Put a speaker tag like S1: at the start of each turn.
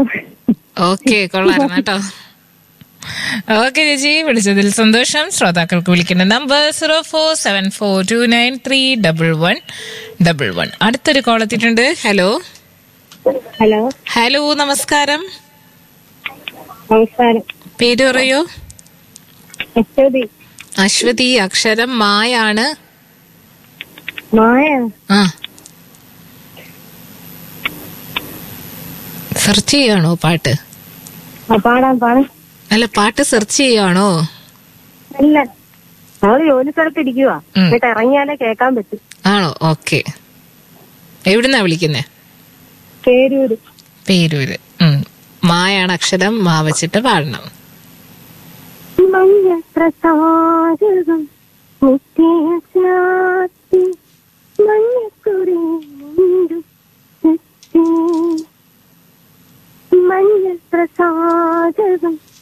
S1: Okay, കൊള്ളായിരുന്നു കേട്ടോ. Okay ചേച്ചി, വിളിച്ചതിൽ സന്തോഷം. ശ്രോതാക്കൾക്ക് വിളിക്കേണ്ട നമ്പർ 0474293111. അടുത്തൊരു കോൾ എത്തിയിട്ടുണ്ട്. Hello
S2: hello.
S1: ഹലോ, നമസ്കാരം.
S2: നമസ്കാരം.
S1: പേര് പറയോ?
S2: അശ്വതി.
S1: അശ്വതി. അക്ഷരം മായാണ്.
S2: മായ.
S1: ആ, സെർച്ച് ചെയ്യാണോ പാട്ട്?
S2: പാടാൻ.
S1: അല്ല, പാട്ട് സെർച്ച് ചെയ്യാണോ?
S2: അല്ല, നമ്മള് ജോലി സ്ഥലത്ത് ഇരിക്കുവാ. എന്നിട്ട് ഇറങ്ങിയാലേ കേൾക്കാൻ പറ്റും.
S1: ആണോ? ഓക്കെ. എവിടുന്നാ വിളിക്കുന്നേ?
S2: പേരൂര്.
S1: പേരൂര്. മായാണ് അക്ഷരം. മാ വെച്ചിട്ട് പാടണം.
S2: മഞ്ഞപ്രസാദകം നിത്യശാന്തി മഞ്ഞക്കുറിയുണ്ട് മഞ്ഞപ്രസാദകം